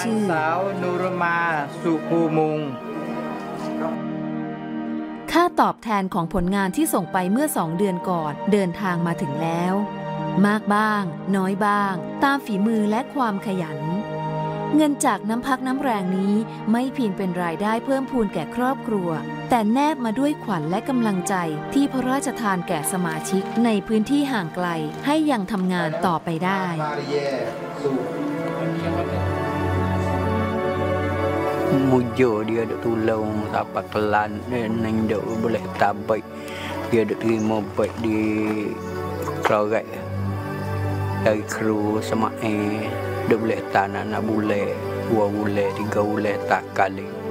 ชื่อนางสาวนูรมาสุภูมุงค่าตอบแทนของผลงานที่ส่งไปเมื่อ2 เดือนก่อนเดินทางมาถึงแล้วมากบ้างน้อยบ้างตามฝีมือและความขยันเงินจากน้ำพักน้ำแรงนี้ไม่เพียงเป็นรายได้เพิ่มพูนแก่ครอบครัวแต่แนบมาด้วยขวัญและกำลังใจที่พระราชทานแก่สมาชิกในพื้นที่ห่างไกลให้ยังทำงานต่อไปได้ Mujur dia duk tolong siapa kelan nang duk boleh tabai dia duk terima baik di keluarga dari kru semae duk boleh tanah nak bulan 2 bulan 3 bulan tak kali